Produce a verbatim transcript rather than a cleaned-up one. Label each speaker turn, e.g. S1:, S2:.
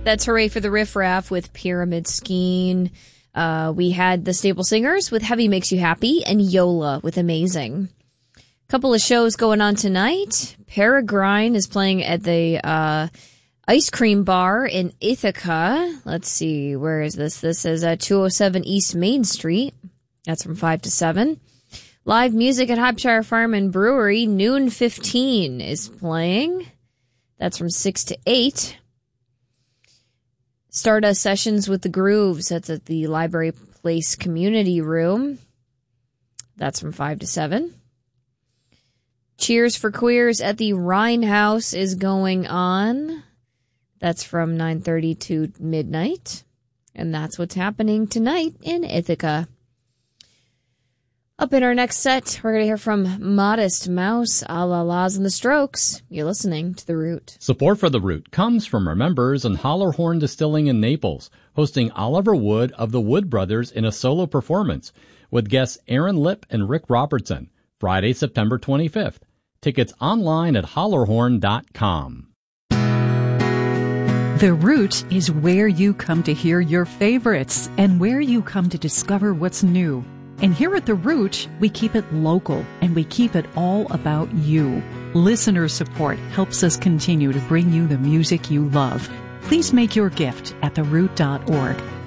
S1: That's Hooray for the Riff Raff with Pyramid Scheme. Uh, we had the Staple Singers with Heavy Makes You Happy and Yola with Amazing. Couple of shows going on tonight. Peregrine is playing at the uh, Ice Cream Bar in Ithaca. Let's see, where is this? This is at two oh seven East Main Street. That's from five to seven. Live music at Hampshire Farm and Brewery. Noon fifteen is playing. That's from six to eight. Stardust Sessions with the Grooves. That's at the Library Place Community Room. That's from five to seven. Cheers for Queers at the Rhine House is going on. That's from nine thirty to midnight. And that's what's happening tonight in Ithaca. Up in our next set, we're going to hear from Modest Mouse, A La Las and the Strokes. You're listening to The Root.
S2: Support for The Root comes from our members in Hollerhorn Distilling in Naples, hosting Oliver Wood of the Wood Brothers in a solo performance with guests Aaron Lipp and Rick Robertson, Friday, September twenty-fifth. Tickets online at hollerhorn dot com.
S3: The Root is where you come to hear your favorites and where you come to discover what's new. And here at The Root, we keep it local and we keep it all about you. Listener support helps us continue to bring you the music you love. Please make your gift at the root dot org.